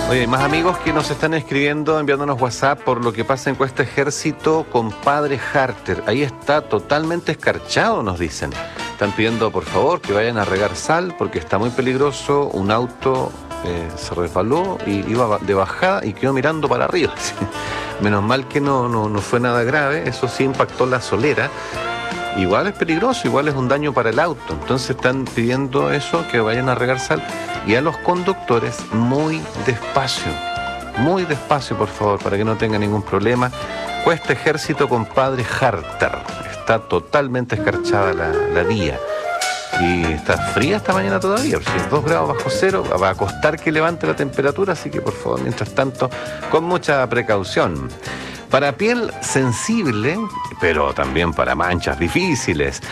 Oye, hay más amigos que nos están escribiendo, enviándonos WhatsApp por lo que pasa en Cuesta Ejército con Padre Harter. Ahí está totalmente escarchado, nos dicen. Están pidiendo, por favor, que vayan a regar sal porque está muy peligroso. Un auto se resbaló y iba de bajada y quedó mirando para arriba. Menos mal que no fue nada grave, eso sí impactó la solera. Igual es peligroso, igual es un daño para el auto. Entonces están pidiendo eso, que vayan a regar sal. Y a los conductores, muy despacio, por favor, para que no tengan ningún problema. Cuesta Ejército con Padre Harter. Está totalmente escarchada la vía. Y está fría esta mañana todavía, si es 2 grados bajo cero, va a costar que levante la temperatura, así que por favor, mientras tanto, con mucha precaución. Para piel sensible, pero también para manchas difíciles,